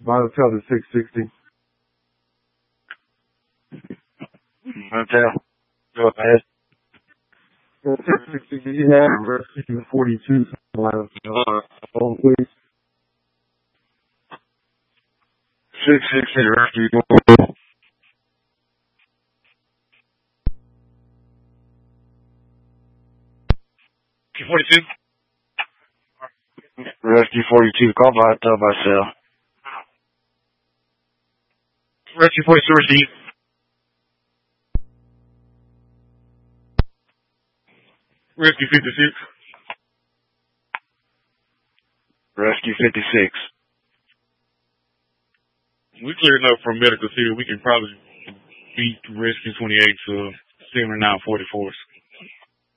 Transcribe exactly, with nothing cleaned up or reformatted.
Vital to six sixty. Hotel. Go ahead. six sixty, you have rescue forty-two. Hold, please. six sixty, rescue. forty-two. Rescue forty-two, call Vital by cell. Rescue forty-two, receive. Rescue fifty-six. Rescue fifty-six. We cleared enough from medical city. We can probably beat Rescue twenty-eight to seven nine forty-fours.